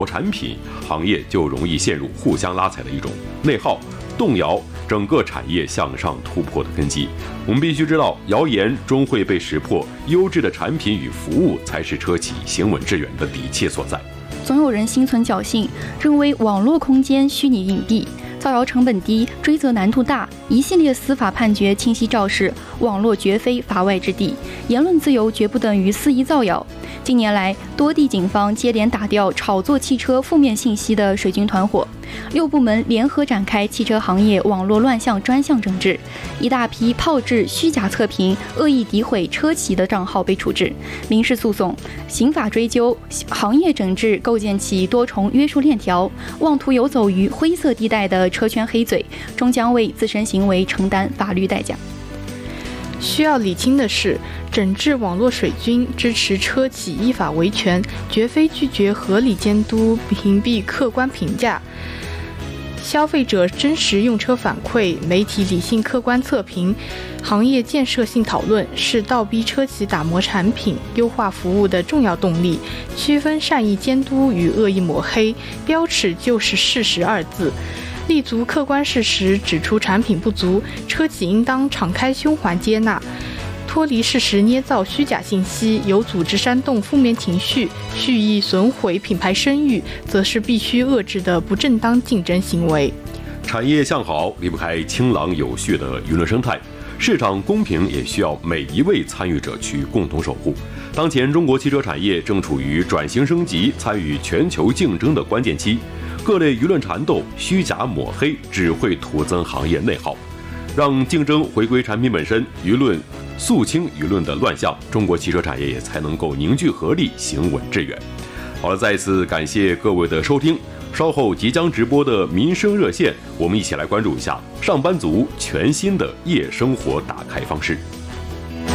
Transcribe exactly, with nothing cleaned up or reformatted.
产品，行业就容易陷入互相拉踩的一种内耗，动摇整个产业向上突破的根基。我们必须知道，谣言终会被识破，优质的产品与服务才是车企行稳致远的底气所在。 总有人心存侥幸，认为网络空间虚拟隐蔽，造谣成本低，追责难度大，一系列司法判决清晰昭示，网络绝非法外之地，言论自由绝不等于肆意造谣。近年来，多地警方接连打掉炒作汽车负面信息的水军团伙，六部门联合展开汽车行业网络乱象专项整治，一大批炮制、虚假测评、恶意诋毁车企的账号被处置，民事诉讼、刑法追究，行业整治构建起多重约束链条，妄图游走于灰色地带的车圈黑嘴，终将为自身行为承担法律代价。 需要理清的是，整治网络水军，支持车企依法维权，绝非拒绝合理监督、屏蔽客观评价。消费者真实用车反馈、媒体理性客观测评、行业建设性讨论，是倒逼车企打磨产品、优化服务的重要动力。区分善意监督与恶意抹黑，标尺就是事实二字。立足客观事实，指出产品不足，车企应当敞开胸怀接纳；脱离事实捏造虚假信息，有组织煽动负面情绪，蓄意损毁品牌声誉，则是必须遏制的不正当竞争行为。 产业向好离不开清朗有序的舆论生态，市场公平也需要每一位参与者去共同守护。当前中国汽车产业正处于转型升级、参与全球竞争的关键期，各类舆论缠斗、虚假抹黑只会徒增行业内耗。让竞争回归产品本身，舆论肃清舆论的乱象，中国汽车产业也才能够凝聚合力，行稳致远。好了，再次感谢各位的收听。稍后即将直播的民生热线，我们一起来关注一下上班族全新的夜生活打开方式。